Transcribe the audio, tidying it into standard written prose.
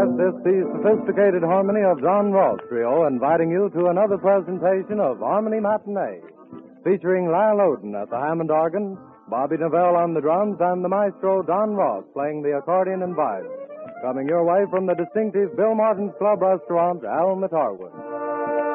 This the sophisticated harmony of John Ross Trio, inviting you to another presentation of Harmony Matinee, featuring Lyle Oden at the Hammond organ, Bobby Novell on the drums, and the maestro Don Ross playing the accordion and vibes. Coming your way from the distinctive Bill Martin's Club Restaurant, Al Matarwood.